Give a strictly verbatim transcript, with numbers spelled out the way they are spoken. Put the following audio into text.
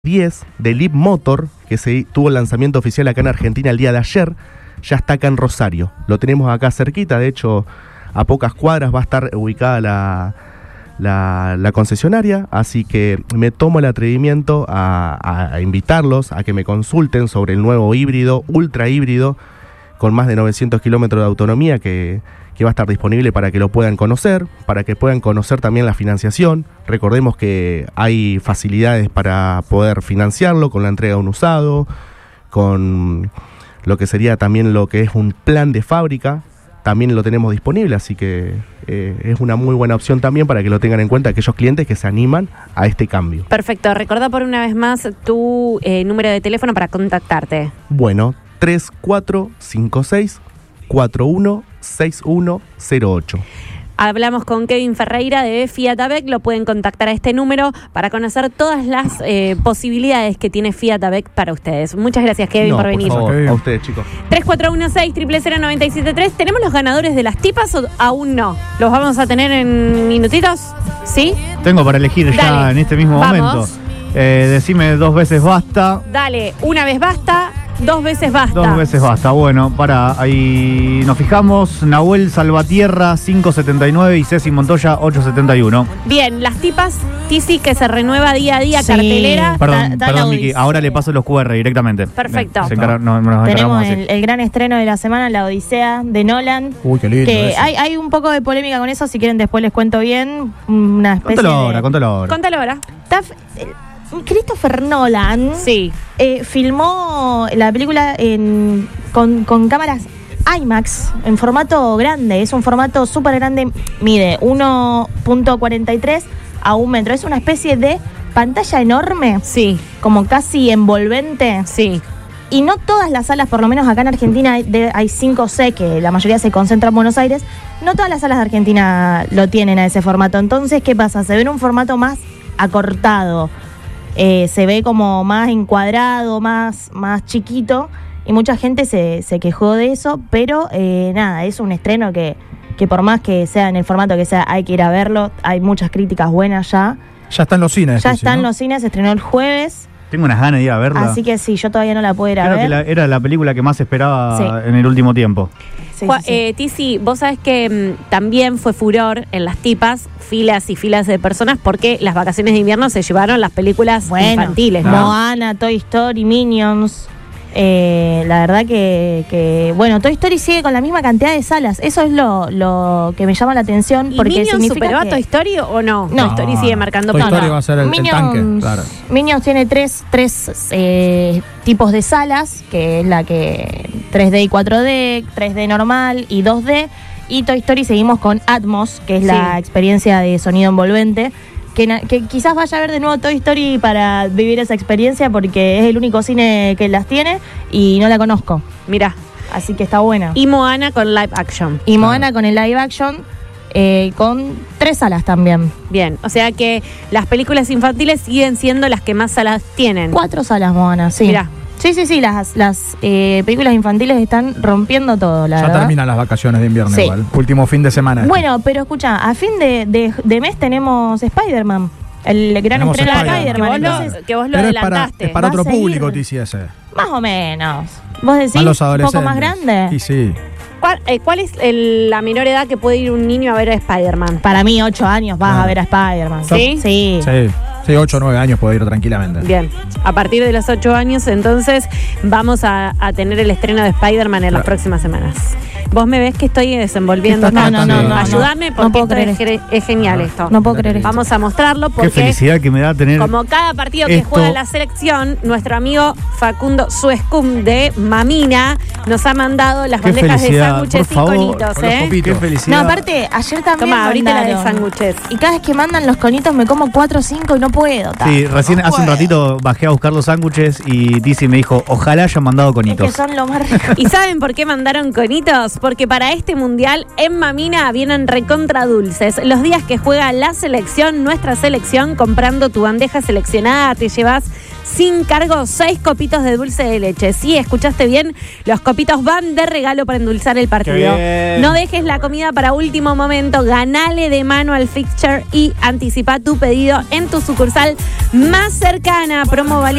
diez de Leap Motor, que se tuvo el lanzamiento oficial acá en Argentina el día de ayer, ya está acá en Rosario. Lo tenemos acá cerquita, de hecho, a pocas cuadras va a estar ubicada la, la, la concesionaria, así que me tomo el atrevimiento a, a, a invitarlos a que me consulten sobre el nuevo híbrido, ultra híbrido, con más de novecientos kilómetros de autonomía que... que va a estar disponible para que lo puedan conocer, para que puedan conocer también la financiación. Recordemos que hay facilidades para poder financiarlo con la entrega de un usado, con lo que sería también lo que es un plan de fábrica, también lo tenemos disponible, así que eh, es una muy buena opción también para que lo tengan en cuenta aquellos clientes que se animan a este cambio. Perfecto, recordá por una vez más tu eh, número de teléfono para contactarte. Bueno, tres cuatro cinco seis cuatro uno seis uno cero ocho. Hablamos con Kevin Ferreira de Fiat AVEC, lo pueden contactar a este número para conocer todas las eh, posibilidades que tiene Fiat AVEC para ustedes. Muchas gracias, Kevin, no, por venir. Por favor, a ustedes, chicos. tres cuatro uno seis, cero cero cero, nueve siete tres. ¿Tenemos los ganadores de las tipas o aún no? ¿Los vamos a tener en minutitos? ¿Sí? Tengo para elegir Dale. ya en este mismo Vamos. momento. Eh, decime dos veces basta. Dale, una vez basta, dos veces basta. Dos veces basta. Bueno, para ahí nos fijamos. Nahuel Salvatierra, cinco setenta y nueve y Ceci Montoya, ocho setenta y uno. Bien, las tipas, Tizi, que se renueva día a día, Sí. cartelera. Perdón, Da- da perdón, la Miki. Odisea. Ahora le paso los cu erre directamente. Perfecto. Se encarga- no, nos encargamos Tenemos así. el, el gran estreno de la semana, La Odisea de Nolan. Uy, qué lindo Que eso. hay, hay un poco de polémica con eso, si quieren después les cuento bien. Una especie Contalo de... ahora, contalo ahora. Contalo ahora. Está f- eh, Christopher Nolan Sí. eh, filmó la película en, con, con cámaras IMAX en formato grande. Es un formato súper grande, mide uno punto cuarenta y tres a un metro. Es una especie de pantalla enorme, Sí, como casi envolvente. sí. Y no todas las salas, por lo menos acá en Argentina hay, de- hay cinco C, que la mayoría se concentra en Buenos Aires. No todas las salas de Argentina lo tienen a ese formato. Entonces, ¿qué pasa? Se ve en un formato más acortado. Eh, se ve como más encuadrado, más, más chiquito. Y mucha gente se, se quejó de eso. Pero eh, nada, es un estreno que, que por más que sea en el formato que sea, hay que ir a verlo. Hay muchas críticas buenas ya. Ya está en los cines. Ya Tizi, está en ¿no? los cines, se estrenó el jueves. Tengo unas ganas de ir a verla. Así que sí, yo todavía no la puedo ir a Creo ver. que la- era la película que más esperaba Sí. en el último tiempo. Sí, Ju- sí, sí. eh, Tizi, vos sabés que mm, también fue furor en las tipas, filas y filas de personas, porque las vacaciones de invierno se llevaron las películas Bueno, infantiles, ¿no? Moana, Toy Story, Minions. Eh, la verdad que, que, bueno, Toy Story sigue con la misma cantidad de salas. Eso es lo, lo que me llama la atención. ¿Y Porque Minions significa superó que a Toy Story o no? No. Toy Story sigue marcando Toy puntos. Story va a ser el, el Minions, tanque, claro. Minions tiene tres, tres eh, tipos de salas, que es la que tres D y cuatro D, tres D normal y dos D. Y Toy Story seguimos con Atmos, que es Sí. la experiencia de sonido envolvente. Que, na- que quizás vaya a ver de nuevo Toy Story para vivir esa experiencia, porque es el único cine que las tiene y no la conozco. Mirá. Así que está buena. Y, Y Moana con live action. Moana con el live action, eh, con tres salas también. Bien, o sea que las películas infantiles siguen siendo las que más salas tienen. Cuatro salas, Moana, sí. Mirá. Sí, sí, sí, las, las eh, películas infantiles están rompiendo todo, la Ya verdad. terminan las vacaciones de invierno Sí. igual. Último fin de semana. Bueno, pero escucha, a fin de, de, de mes tenemos Spider-Man. El gran Tenemos estreno de Spider-Man, que Spider-Man. vos lo, Entonces, que vos lo Pero es para, adelantaste. es para Va a otro seguir. público, Tizi, ese. más o menos. ¿Vos decís? Más los ¿Un adolescentes. poco más grande? Sí, sí. ¿Cuál, eh, cuál es el- la menor edad que puede ir un niño a ver a Spider-Man? Para mí, ocho años vas Claro. a ver a Spider-Man. ¿Sí? Sí. Sí, sí, ocho o nueve años puede ir tranquilamente. Bien, a partir de los ocho años, entonces vamos a, a tener el estreno de Spider-Man en las Claro. próximas semanas. Vos me ves que estoy desenvolviendo Está- acá. No, no, no, no, Ayúdame no. porque No puedo esto creer es, ge- es genial esto. No puedo creer esto. Vamos a mostrarlo Qué porque felicidad que me da tener. como cada partido que esto- juega la selección, nuestro amigo Facundo Suescum de Mamina nos ha mandado las Qué bandejas de felicidad, sándwiches por favor, iconitos, con los ¿eh? copitos. Qué felicidad. No, aparte, ayer también Toma, ahorita la de mandaron. sándwiches. Y cada vez que mandan los conitos me como cuatro o cinco y no puedo. ta. Sí, recién No hace un puedo. ratito bajé a buscar los sándwiches y Tizi me dijo, ojalá hayan mandado Es que conitos. son lo más rico. ¿Y saben por qué mandaron conitos? Porque para este mundial en Mamina vienen recontra dulces. Los días que juega la selección, nuestra selección, comprando tu bandeja seleccionada, te llevas sin cargo seis copitos de dulce de leche. Sí, escuchaste bien, los copitos van de regalo para endulzar el partido. Qué bien. No dejes la comida para último momento, ganale de mano al fixture y anticipa tu pedido en tu sucursal sucursal más cercana. Promo válida